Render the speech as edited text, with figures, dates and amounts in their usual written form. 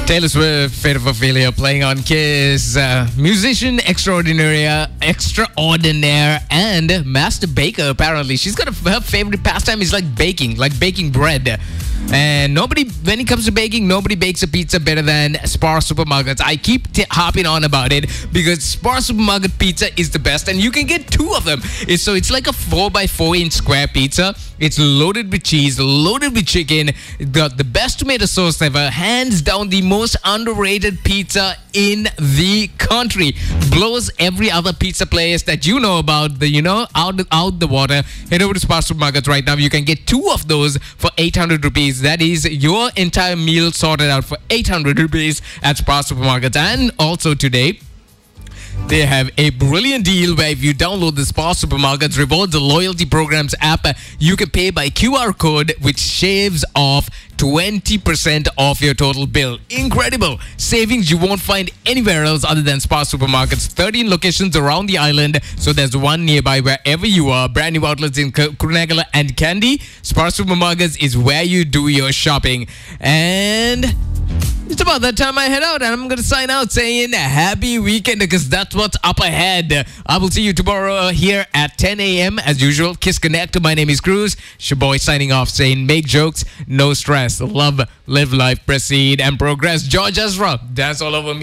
Taylor Swift, Fate of Ophelia, playing on Kiss. Musician extraordinaire, and master baker. Apparently, she's got her favorite pastime is like baking bread. And when it comes to baking, nobody bakes a pizza better than Spar Supermarkets. I keep harping on about it because Spar Supermarket pizza is the best, and you can get two of them. It's like a 4x4-inch square pizza. It's loaded with cheese, loaded with chicken. Got the best tomato sauce ever. Hands down, the most underrated pizza in the country. Blows every other pizza place that you know about. Out the water. Head over to Spar Supermarkets right now. You can get two of those for 800 rupees. That is your entire meal sorted out for 800 rupees at Spar Supermarkets. And also today, they have a brilliant deal where if you download the Spar Supermarkets Rewards Loyalty Programs app, you can pay by QR code, which shaves off 20% off your total bill. Incredible savings you won't find anywhere else other than Spar Supermarkets. 13 locations around the island, so there's one nearby wherever you are. Brand new outlets in Kurunegala and Kandy. Spar Supermarkets is where you do your shopping. And it's about that time I head out, and I'm going to sign out saying happy weekend because that's what's up ahead. I will see you tomorrow here at 10 a.m. as usual. Kiss Connect. My name is Cruz. It's your boy signing off saying make jokes, no stress. Love, live life, proceed, and progress. George Ezra. That's all over me.